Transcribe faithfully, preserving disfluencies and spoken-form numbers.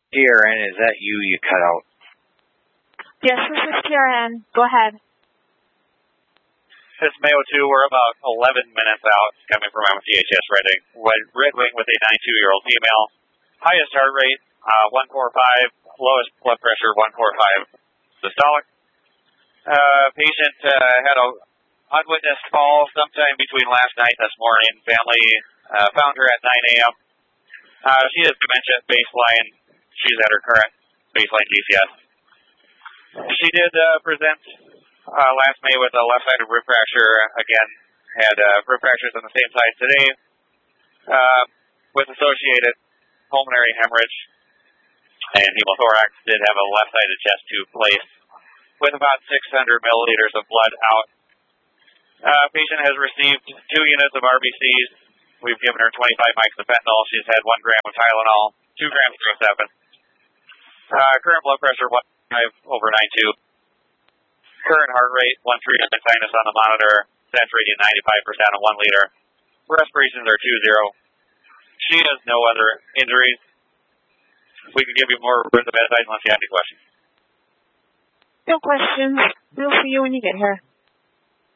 T R N, is that you you cut out? Yes, this is T R N. Go ahead. This is Mayo two. We're about eleven minutes out coming from M C H S Red Wing, Red Wing with a ninety-two-year-old female. Highest heart rate, uh, one forty-five. Lowest blood pressure, one forty-five. Systolic. Uh, patient uh, had a unwitnessed fall sometime between last night and this morning. Family uh, found her at nine a.m. Uh, she has dementia at baseline. She's at her current baseline D C S. She did uh, present uh, last May with a left-sided rib fracture. Again, had uh, rib fractures on the same side today uh, with associated pulmonary hemorrhage and hemothorax. Did have a left-sided chest tube placed with about six hundred milliliters of blood out. Uh, patient has received two units of R B Cs. We've given her twenty-five mics of fentanyl. She's had one gram of Tylenol, two grams of seven. Uh, current blood pressure, one five over ninety-two. Current heart rate, one three hundred sinus on the monitor. Saturating ninety-five percent on one liter. Respirations are two zero. She has no other injuries. We can give you more words of advice unless you have any questions. No questions. We'll see you when you get here.